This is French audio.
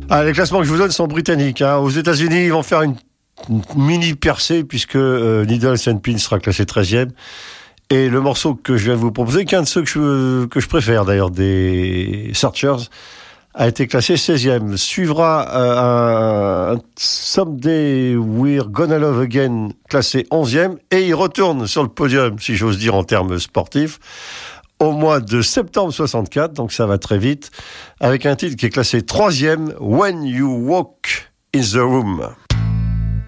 Ah, les classements que je vous donne sont britanniques. Aux États-Unis, ils vont faire une mini percée puisque Needles and Pins sera classé 13e. Et le morceau que je viens de vous proposer, qui est un de ceux que je préfère d'ailleurs, des Searchers, a été classé 16e. Suivra un Someday We're Gonna Love Again, classé 11e. Et il retourne sur le podium, si j'ose dire en termes sportifs, au mois de septembre 64, donc ça va très vite, avec un titre qui est classé 3e, When You Walk in the Room.